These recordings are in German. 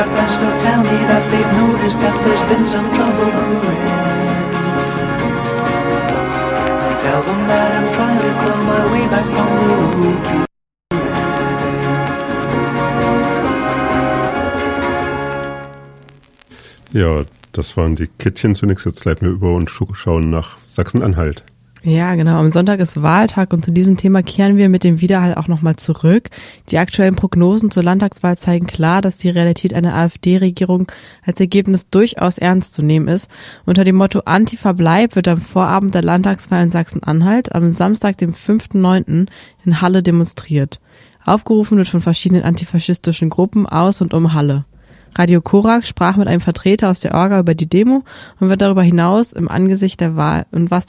Friends still tell me that they've noticed that there's been some trouble brewing. Tell them that I'm trying to claw my way back on the road. Ja, das waren die Kittchen zunächst. Jetzt leiten wir über und schauen nach Sachsen-Anhalt. Ja, genau. Am Sonntag ist Wahltag und zu diesem Thema kehren wir mit dem Widerhall auch nochmal zurück. Die aktuellen Prognosen zur Landtagswahl zeigen klar, dass die Realität einer AfD-Regierung als Ergebnis durchaus ernst zu nehmen ist. Unter dem Motto Antifa-Bleib wird am Vorabend der Landtagswahl in Sachsen-Anhalt am Samstag, dem 5.9. in Halle demonstriert. Aufgerufen wird von verschiedenen antifaschistischen Gruppen aus und um Halle. Radio Korak sprach mit einem Vertreter aus der Orga über die Demo und was darüber hinaus im Angesicht der Wahl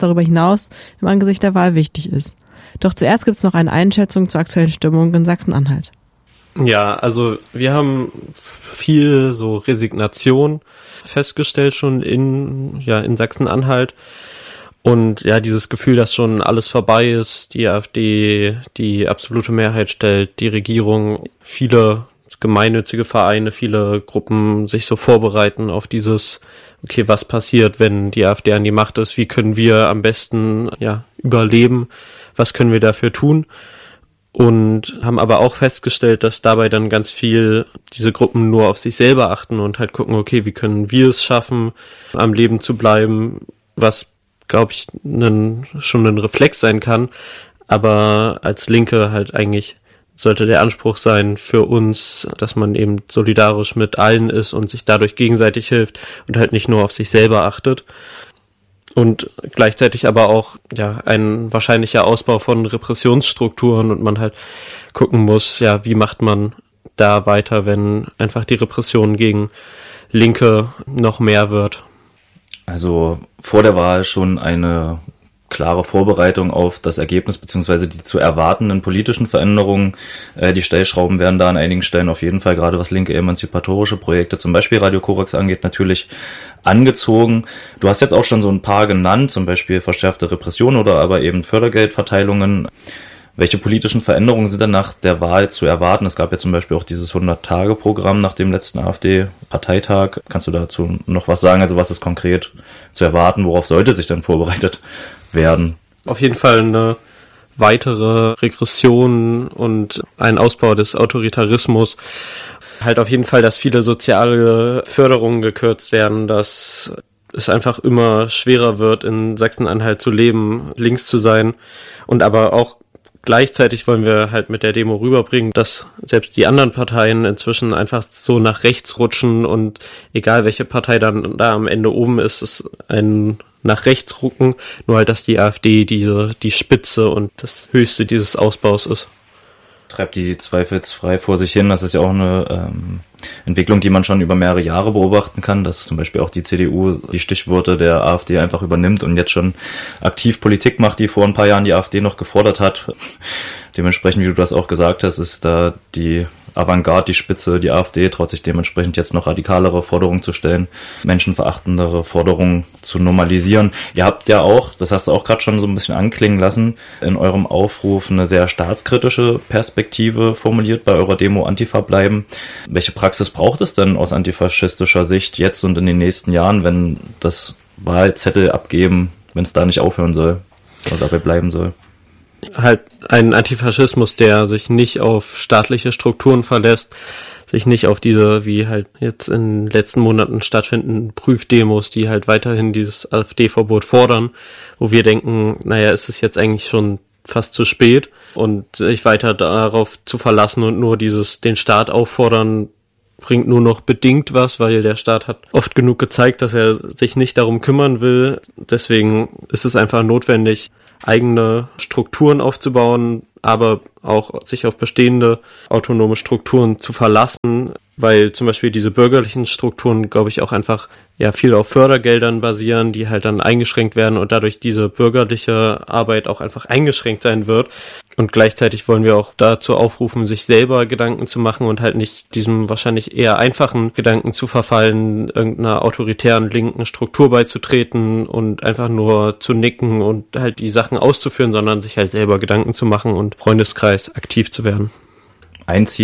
wichtig ist. Doch zuerst gibt's noch eine Einschätzung zur aktuellen Stimmung in Sachsen-Anhalt. Ja, also wir haben viel so Resignation festgestellt schon in Sachsen-Anhalt. Und ja, dieses Gefühl, dass schon alles vorbei ist, die AfD die absolute Mehrheit stellt, die Regierung, viele gemeinnützige Vereine, viele Gruppen sich so vorbereiten auf dieses, okay, was passiert, wenn die AfD an die Macht ist, wie können wir am besten überleben, was können wir dafür tun, und haben aber auch festgestellt, dass dabei dann ganz viel diese Gruppen nur auf sich selber achten und halt gucken, okay, wie können wir es schaffen, am Leben zu bleiben, was, glaube ich, schon ein Reflex sein kann, aber als Linke halt eigentlich sollte der Anspruch sein für uns, dass man eben solidarisch mit allen ist und sich dadurch gegenseitig hilft und halt nicht nur auf sich selber achtet. Und gleichzeitig aber auch ein wahrscheinlicher Ausbau von Repressionsstrukturen und man halt gucken muss, wie macht man da weiter, wenn einfach die Repression gegen Linke noch mehr wird. Also vor der Wahl schon eine klare Vorbereitung auf das Ergebnis beziehungsweise die zu erwartenden politischen Veränderungen. Die Stellschrauben werden da an einigen Stellen auf jeden Fall, gerade was linke emanzipatorische Projekte, zum Beispiel Radio Korax angeht, natürlich angezogen. Du hast jetzt auch schon so ein paar genannt, zum Beispiel verschärfte Repression oder aber eben Fördergeldverteilungen. Welche politischen Veränderungen sind denn nach der Wahl zu erwarten? Es gab ja zum Beispiel auch dieses 100-Tage-Programm nach dem letzten AfD-Parteitag. Kannst du dazu noch was sagen? Also was ist konkret zu erwarten? Worauf sollte sich denn vorbereitet werden? Auf jeden Fall eine weitere Regression und ein Ausbau des Autoritarismus. Halt auf jeden Fall, dass viele soziale Förderungen gekürzt werden, dass es einfach immer schwerer wird, in Sachsen-Anhalt zu leben, links zu sein, und aber auch gleichzeitig wollen wir halt mit der Demo rüberbringen, dass selbst die anderen Parteien inzwischen einfach so nach rechts rutschen und egal welche Partei dann da am Ende oben ist, ist ein nach rechts rucken, nur halt, dass die AfD die Spitze und das Höchste dieses Ausbaus ist. Treibt die zweifelsfrei vor sich hin. Das ist ja auch eine Entwicklung, die man schon über mehrere Jahre beobachten kann, dass zum Beispiel auch die CDU die Stichworte der AfD einfach übernimmt und jetzt schon aktiv Politik macht, die vor ein paar Jahren die AfD noch gefordert hat. Dementsprechend, wie du das auch gesagt hast, ist da die Avantgarde, die Spitze, die AfD traut sich dementsprechend jetzt noch radikalere Forderungen zu stellen, menschenverachtendere Forderungen zu normalisieren. Ihr habt ja auch, das hast du auch gerade schon so ein bisschen anklingen lassen, in eurem Aufruf eine sehr staatskritische Perspektive formuliert bei eurer Demo Antifa bleiben. Welche Praxis braucht es denn aus antifaschistischer Sicht jetzt und in den nächsten Jahren, wenn das Wahlzettel abgeben, wenn es da nicht aufhören soll oder dabei bleiben soll? Halt ein Antifaschismus, der sich nicht auf staatliche Strukturen verlässt, sich nicht auf diese, wie halt jetzt in den letzten Monaten stattfindenden Prüfdemos, die halt weiterhin dieses AfD-Verbot fordern, wo wir denken, ist es jetzt eigentlich schon fast zu spät, und sich weiter darauf zu verlassen und nur den Staat auffordern, bringt nur noch bedingt was, weil der Staat hat oft genug gezeigt, dass er sich nicht darum kümmern will. Deswegen ist es einfach notwendig, eigene Strukturen aufzubauen, aber auch sich auf bestehende autonome Strukturen zu verlassen, weil zum Beispiel diese bürgerlichen Strukturen, glaube ich, auch einfach viel auf Fördergeldern basieren, die halt dann eingeschränkt werden und dadurch diese bürgerliche Arbeit auch einfach eingeschränkt sein wird. Und gleichzeitig wollen wir auch dazu aufrufen, sich selber Gedanken zu machen und halt nicht diesem wahrscheinlich eher einfachen Gedanken zu verfallen, irgendeiner autoritären linken Struktur beizutreten und einfach nur zu nicken und halt die Sachen auszuführen, sondern sich halt selber Gedanken zu machen und Freundeskreis aktiv zu werden. Ein Ziel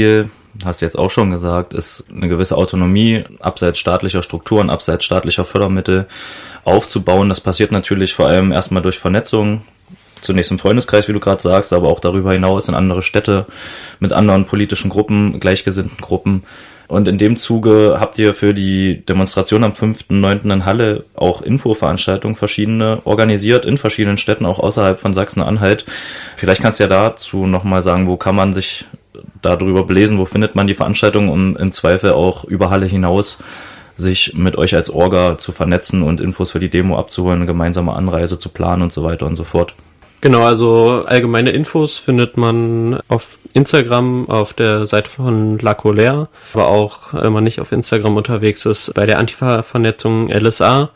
hast du jetzt auch schon gesagt, ist eine gewisse Autonomie abseits staatlicher Strukturen, abseits staatlicher Fördermittel aufzubauen. Das passiert natürlich vor allem erstmal durch Vernetzung, zunächst im Freundeskreis, wie du gerade sagst, aber auch darüber hinaus in andere Städte mit anderen politischen Gruppen, gleichgesinnten Gruppen. Und in dem Zuge habt ihr für die Demonstration am 5.9. in Halle auch Infoveranstaltungen verschiedene organisiert, in verschiedenen Städten, auch außerhalb von Sachsen-Anhalt. Vielleicht kannst du ja dazu nochmal sagen, wo kann man sich darüber belesen, wo findet man die Veranstaltungen, um im Zweifel auch über Halle hinaus sich mit euch als Orga zu vernetzen und Infos für die Demo abzuholen, eine gemeinsame Anreise zu planen und so weiter und so fort. Genau, also allgemeine Infos findet man auf Instagram auf der Seite von La Colère, aber auch, wenn man nicht auf Instagram unterwegs ist, bei der Antifa-Vernetzung LSA.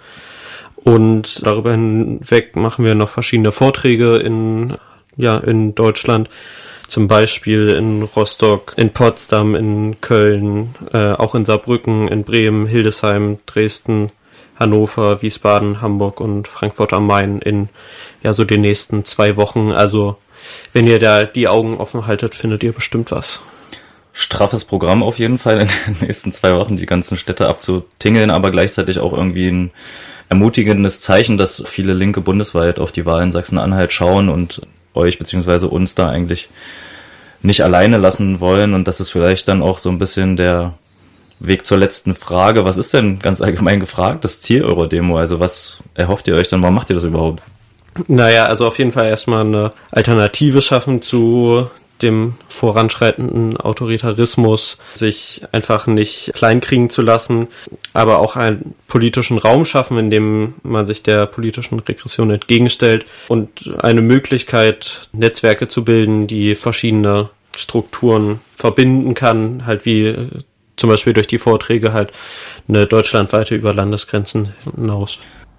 Und darüber hinweg machen wir noch verschiedene Vorträge in Deutschland, zum Beispiel in Rostock, in Potsdam, in Köln, auch in Saarbrücken, in Bremen, Hildesheim, Dresden, Hannover, Wiesbaden, Hamburg und Frankfurt am Main in so den nächsten 2 Wochen. Also wenn ihr da die Augen offen haltet, findet ihr bestimmt was. Straffes Programm auf jeden Fall in den nächsten 2 Wochen, die ganzen Städte abzutingeln, aber gleichzeitig auch irgendwie ein ermutigendes Zeichen, dass viele Linke bundesweit auf die Wahl in Sachsen-Anhalt schauen und euch bzw. uns da eigentlich nicht alleine lassen wollen. Und das ist vielleicht dann auch so ein bisschen der Weg zur letzten Frage. Was ist denn ganz allgemein gefragt das Ziel eurer Demo? Also was erhofft ihr euch dann? Warum macht ihr das überhaupt? Naja, also auf jeden Fall erstmal eine Alternative schaffen zu dem voranschreitenden Autoritarismus, sich einfach nicht kleinkriegen zu lassen, aber auch einen politischen Raum schaffen, in dem man sich der politischen Regression entgegenstellt und eine Möglichkeit, Netzwerke zu bilden, die verschiedene Strukturen verbinden kann, halt wie zum Beispiel durch die Vorträge halt eine deutschlandweite über Landesgrenzen hinaus.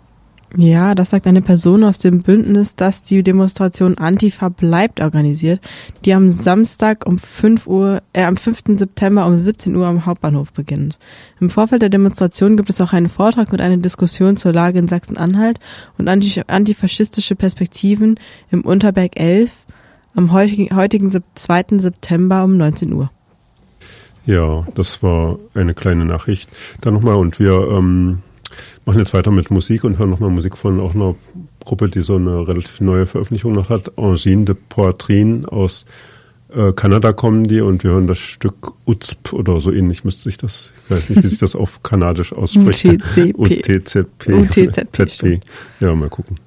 Ja, das sagt eine Person aus dem Bündnis, das die Demonstration Antifa bleibt organisiert, die am Samstag am 5. September um 17 Uhr am Hauptbahnhof beginnt. Im Vorfeld der Demonstration gibt es auch einen Vortrag und eine Diskussion zur Lage in Sachsen-Anhalt und antifaschistische Perspektiven im Unterberg 11 am heutigen 2. September um 19 Uhr. Ja, das war eine kleine Nachricht. Dann nochmal, und wir machen jetzt weiter mit Musik und hören nochmal Musik von auch einer Gruppe, die so eine relativ neue Veröffentlichung noch hat. Angine de Poitrine aus Kanada kommen die und wir hören das Stück UTZP oder so ähnlich müsste sich das, ich weiß nicht, wie sich das auf Kanadisch ausspricht. UTZP. UTZP. Ja, mal gucken.